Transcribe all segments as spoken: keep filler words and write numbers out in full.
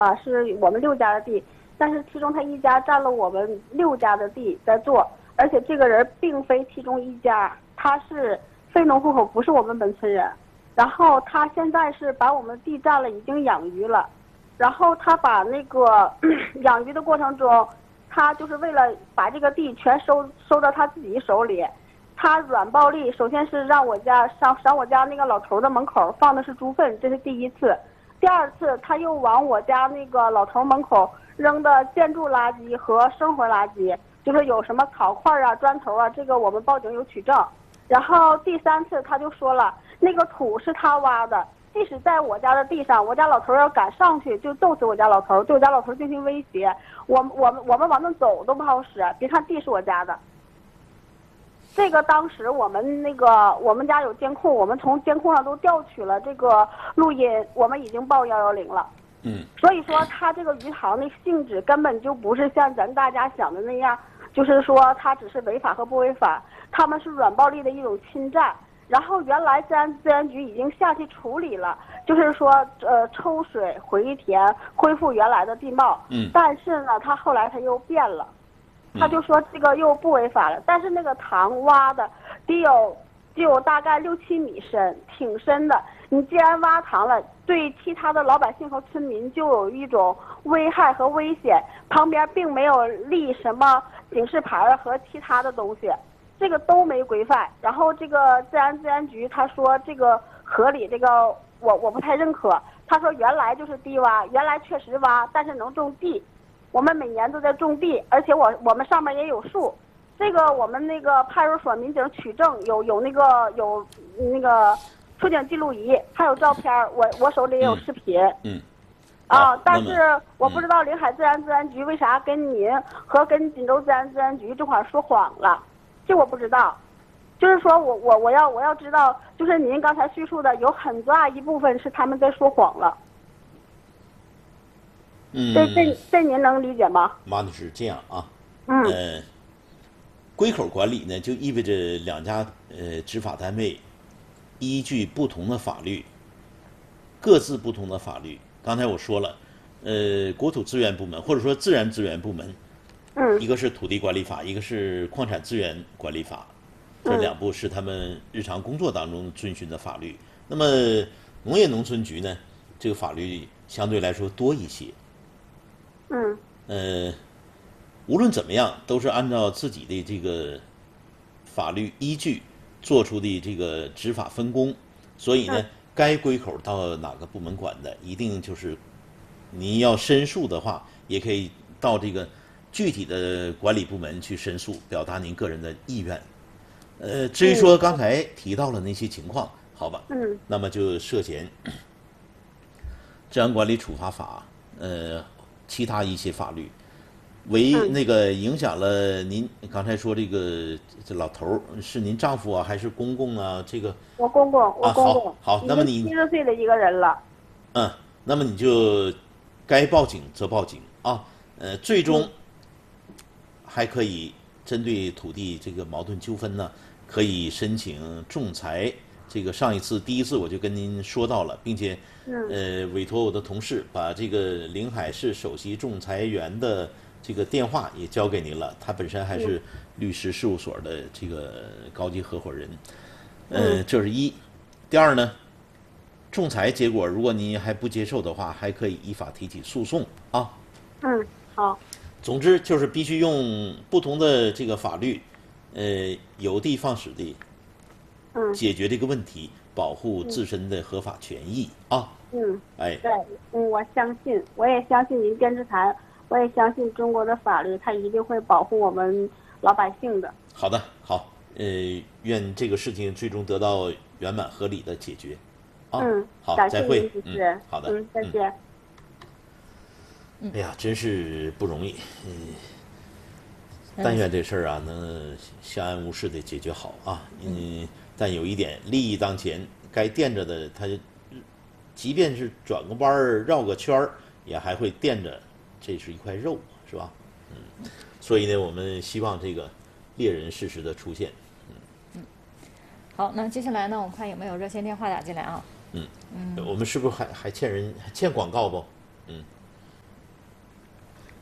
啊，是我们六家的地，但是其中他一家占了我们六家的地在做，而且这个人并非其中一家，他是非农户口，不是我们本村人。然后他现在是把我们地占了，已经养鱼了。然后他把那个养鱼的过程中，他就是为了把这个地全收收到他自己手里。他软暴力，首先是让我家上上我家那个老头的门口放的是猪粪，这是第一次。第二次他又往我家那个老头门口扔的建筑垃圾和生活垃圾，就是有什么草块啊、砖头啊，这个我们报警有取证。然后第三次他就说了，那个土是他挖的，即使在我家的地上，我家老头要敢上去就揍死我家老头，对我家老头进行威胁。我我们我们往那走都不好使，别看地是我家的。这个当时我们那个我们家有监控，我们从监控上都调取了这个录音，我们已经报幺幺零了。 嗯， 所以说他这个鱼塘的性质根本就不是像咱大家想的那样，就是说他只是违法和不违法，他们是软暴力的一种侵占。然后原来自然自然局已经下去处理了，就是说呃抽水回填，恢复原来的地貌。 嗯， 但是呢，他后来他又变了。他就说这个又不违法了，但是那个塘挖的得有得有大概六七米深，挺深的。你既然挖塘了，对其他的老百姓和村民就有一种危害和危险。旁边并没有立什么警示牌和其他的东西，这个都没规范。然后这个自然自然局他说这个合理，这个我我不太认可。他说原来就是低洼，原来确实洼，但是能种地。我们每年都在种地，而且我我们上面也有树，这个我们那个派出所民警取证有有那个有那个出警记录仪，还有照片，我我手里也有视频。 嗯。嗯啊，但是我不知道临海自然自然局为啥跟您和跟锦州自然自然局这块说谎了，这我不知道。就是说我我我要我要知道，就是您刚才叙述的有很大一部分是他们在说谎了。 嗯， 这这这您能理解吗？ 妈的是这样啊， 嗯， 呃，归口管理呢，就意味着两家呃执法单位依据不同的法律，各自不同的法律。刚才我说了，呃，国土资源部门或者说自然资源部门， 嗯， 一个是土地管理法，一个是矿产资源管理法，这两部是他们日常工作当中遵循的法律。那么农业农村局呢，这个法律相对来说多一些。 嗯， 呃，无论怎么样，都是按照自己的这个法律依据做出的这个执法分工，所以呢， 嗯、 该归口到哪个部门管的，一定就是你要申诉的话，也可以到这个具体的管理部门去申诉，表达您个人的意愿。呃，至于说刚才提到了那些情况，好吧， 嗯， 那么就涉嫌治安管理处罚法，呃。其他一些法律，为那个影响了您刚才说这个这老头儿是您丈夫啊还是公公啊？这个我公公，我公公， 啊、好，好，那么你七十岁的一个人了， 嗯，那么你就该报警则报警啊，呃，最终还可以针对土地这个矛盾纠纷呢，可以申请仲裁。这个上一次第一次我就跟您说到了，并且呃委托我的同事把这个临海市首席仲裁员的这个电话也交给您了，他本身还是律师事务所的这个高级合伙人。呃，这是一。第二呢，仲裁结果如果您还不接受的话，还可以依法提起诉讼啊。 嗯，好。 总之就是必须用不同的这个法律，呃，有的放矢的。解决这个问题，保护自身的合法权益啊。 嗯， 哎， 对，嗯，我相信，我也相信您电视台，我也相信中国的法律，它一定会保护我们老百姓的。 好的，好，呃，愿这个事情最终得到圆满合理的解决。啊， 嗯， 好，再会。嗯，好的， 嗯，再见。 哎呀，真是不容易。嗯，但愿这事儿啊能相安无事的解决好啊。嗯。但有一点，利益当前，该惦着的，他即便是转个弯儿、绕个圈儿，也还会惦着，这是一块肉，是吧？嗯，所以呢，我们希望这个猎人适时的出现。嗯嗯，好，那接下来呢，我们看有没有热线电话打进来啊？ 嗯嗯，我们是不是还还欠人还欠广告不？嗯，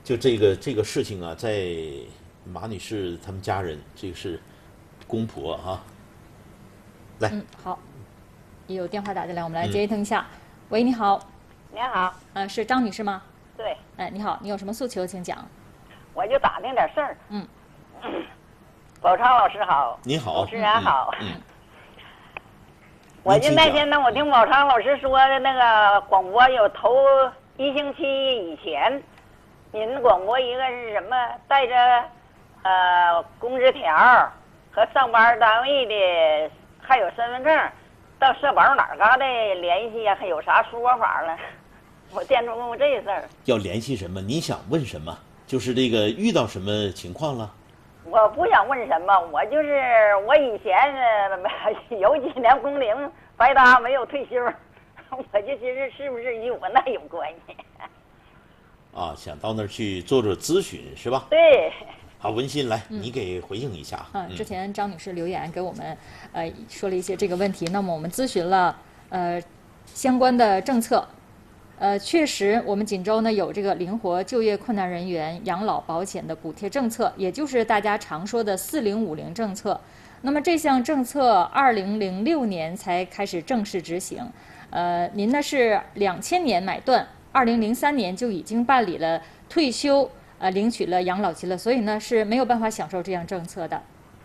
就这个这个事情啊，在马女士他们家人，这个是公婆啊。来， 嗯，好，有电话打进来，我们来接听一下。嗯、喂，你好。 您好。 呃，是张女士吗？ 对。 哎，你好，你有什么诉求，请讲。 我就打听点事儿。 嗯。 宝昌老师好。 你好。 主持人好。 嗯。嗯我就那天呢，我听宝昌老师说的那个广播有头一星期以前，您广播一个是什么带着呃工资条和上班单位的，还有身份证，到社保哪儿嘎达联系呀？还有啥说法了？我电话问问这事儿。 要联系什么？你想问什么？就是这个遇到什么情况了？ 我不想问什么，我就是我以前呃有几年工龄白搭没有退休，我就寻思是不是与我那有关系。 啊，想到那儿去做做咨询是吧？ 对。 好，文心来， 嗯、 你给回应一下。 啊，之前张女士留言给我们，呃，说了一些这个问题。那么我们咨询了呃相关的政策。呃，确实，我们锦州呢有这个灵活就业困难人员养老保险的补贴政策，也就是大家常说的四零五零政策。那么这项政策二零零六年才开始正式执行。呃，您呢是两千年买断，二零零三年就已经办理了退休，呃，领取了养老金了，所以呢是没有办法享受这样政策的。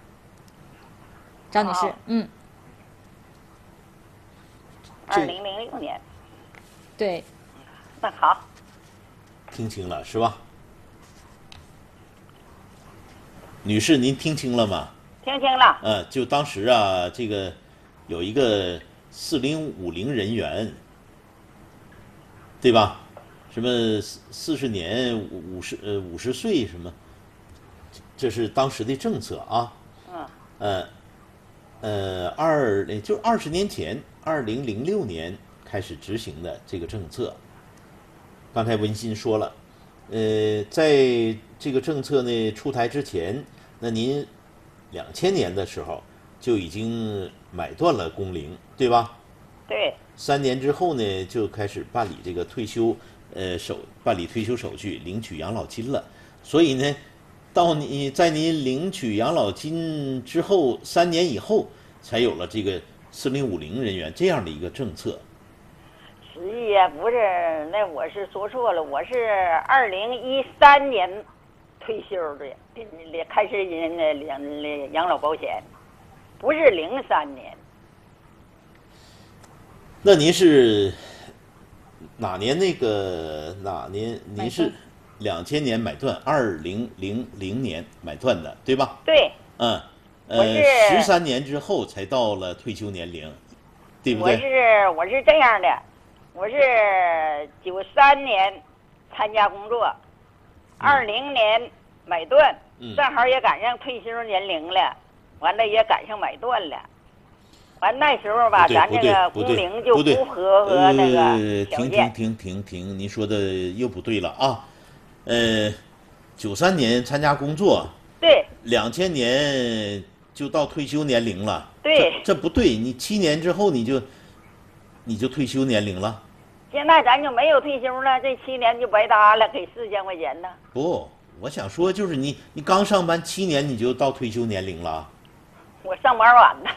张女士，嗯。 二零零六年。 对。 那好， 听清了是吧？女士，您听清了吗？ 听清了。 嗯，就当时啊，这个有一个四零五零人员，对吧？什么四十年五十呃五十岁什么，这是当时的政策啊。 嗯。 呃呃，二就二十年前，二零零六年开始执行的这个政策。刚才文心说了，呃，在这个政策呢出台之前，那您两千年的时候就已经买断了工龄，对吧？ 对。 三年之后呢，就开始办理这个退休，呃手办理退休手续，领取养老金了。所以呢，到你在您领取养老金之后三年以后，才有了这个四零五零人员这样的一个政策。 实际呀，不是，那我是说错了，我是二零一三年退休的，开始领领养老保险，不是零三年。 那您是哪年那个哪年？您是两千年买断，二零零零年买断的，对吧？ 对。 嗯，呃，十三年之后才到了退休年龄，对不对？ 我是我是这样的。我是九三年参加工作，二零年买断， 嗯、 正好也赶上退休年龄了，完了也赶上买断了，完那时候吧，咱这个工龄就不符合那个条件。 停停停停停，您说的又不对了啊！呃，九三年参加工作， 对， 两千年就到退休年龄了， 对， 这, 这不对，你七年之后你就。你就退休年龄了， 现在咱就没有退休了，这七年就白搭了，给四千块钱呢。 不，我想说就是你，你刚上班七年你就到退休年龄了。 我上班晚呢。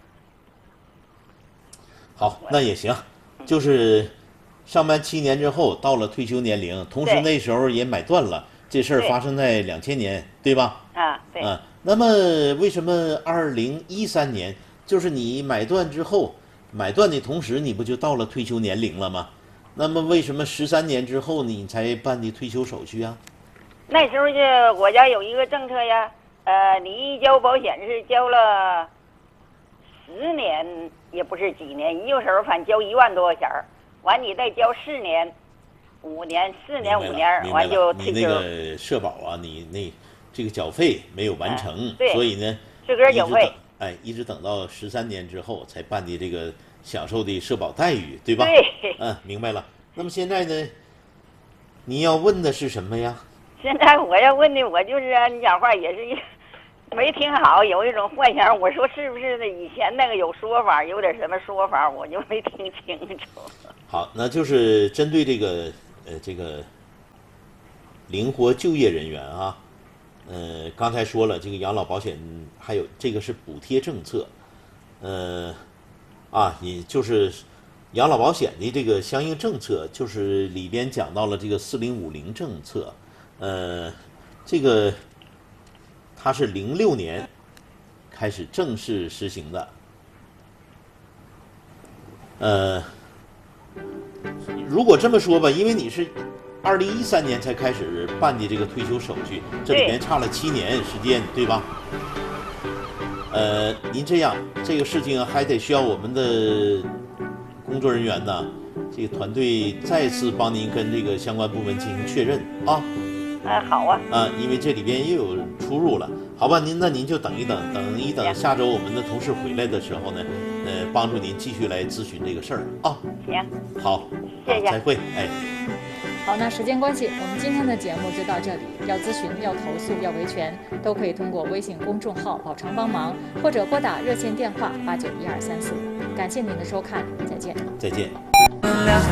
好，那也行，就是上班七年之后到了退休年龄，同时那时候也买断了，这事儿发生在两千年，对吧？ 啊，对。 啊，那么为什么二零一三年，就是你买断之后？买断的同时，你不就到了退休年龄了吗？那么为什么十三年之后你才办的退休手续啊？ 那时候就国家有一个政策呀，呃，你一交保险是交了十年，也不是几年，一右手反正交一万多块钱儿，完你再交四年、五年、四年、五年，完就退休。 你那个社保啊，你那这个缴费没有完成， 嗯、对， 所以呢， 自个儿缴费。 哎，一直等到十三年之后才办的这个享受的社保待遇，对吧？ 对。 嗯，明白了。那么现在呢，你要问的是什么呀？ 现在我要问的，我就是你讲话也是一没听好，有一种幻想。我说是不是呢？以前那个有说法，有点什么说法，我就没听清楚。 好，那就是针对这个呃这个灵活就业人员啊，呃，刚才说了，这个养老保险还有这个是补贴政策，呃，啊，也就是养老保险的这个相应政策，就是里边讲到了这个四零五零政策，呃，这个它是零六年开始正式实行的，呃。如果这么说吧，因为你是二零一三年才开始办的这个退休手续，这里面差了七年时间，对吧？呃，您这样，这个事情还得需要我们的工作人员呢，这个团队再次帮您跟这个相关部门进行确认啊。 哎，好啊。 啊，因为这里边又有出入了，好吧？您那您就等一等，等一等，下周我们的同事回来的时候呢，呃，帮助您继续来咨询这个事儿啊。 行。 好， 谢谢。 再会，哎。 好，那时间关系，我们今天的节目就到这里。要咨询、要投诉、要维权，都可以通过微信公众号“老常帮忙”或者拨打热线电话八九一二三四。感谢您的收看，再见。 再见。